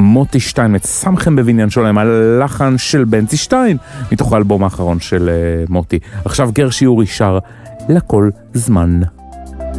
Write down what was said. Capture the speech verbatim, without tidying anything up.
מוטי שטיינמץ, שמכם בבניין שלהם, הלחן של בנצי שטיין, מתוך האלבום האחרון של uh, מוטי. עכשיו גרשי אורי שר לכל זמן.